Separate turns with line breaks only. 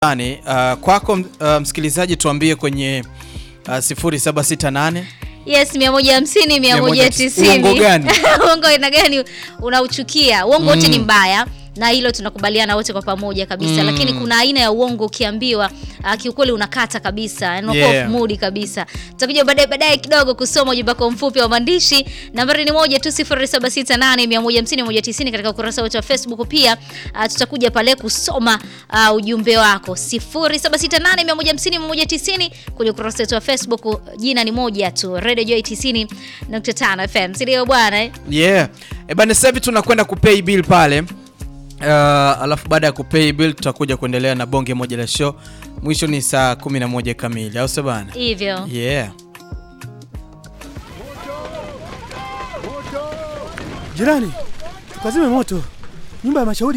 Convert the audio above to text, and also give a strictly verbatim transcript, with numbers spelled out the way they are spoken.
Uh, kwako uh, msikilizaji tuambie kwenye uh, sifuri saba sita nane
Yes, mia moja hamsini, mia moja tisini.
Uongo gani?
Uongo ina gani unauchukia? Uongo wote mm. ni mbaya. Na hilo tunakubaliana wote kwa pamoja kabisa. Mm. Lakini kuna aina ya uongo ukiambiwa uh, kiukweli unakata kabisa, unakuwa yeah. off mood kabisa. Tutakuja baadaye baadaye kidogo kusoma ujumbe wako mfupi wa maandishi. Nambari ni moja tu sifuri saba sita nane, mia moja hamsini, mia moja tisini katika ukurasa wetu wa Facebook pia. Uh, tutakuja pale kusoma uh, ujumbe wako sifuri saba sita nane, mia moja hamsini, mia moja tisini kwenye ukurasa wetu wa Facebook. Jina ni moja tu, Radio Joy tisini nukta tano F M. Sio bwana eh?
Yeah. Eh bana, sasa hivi tunakwenda kupay bill pale. Uh, alafu baada ya kupay bill tutakuja kuendelea na bonge moja la show. Mwisho ni saa kumi na moja kamili, au sio bana?
Hivyo.
Yeah.
Jirani, tukazime moto. Nyumba ya mashauri